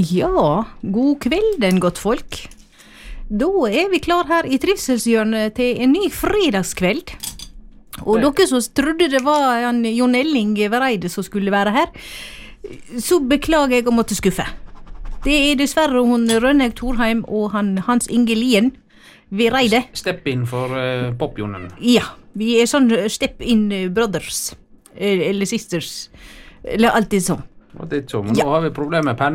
Ja, god kvelden, godt folk. Da vi klar her i trivselshjørnet til en ny fredagskveld. Og dere som trodde det var Jon Elling Vereide som skulle være her, så beklager jeg å måtte skuffe. Det dessverre hun Rønneig Thorheim og Hans Inge Lien Vereide. Stepp inn for popjonen. Ja, vi sånn step in brothers, eller sisters, eller alltid sånn. Og det er ikke sånn, nå har vi problemer med penn.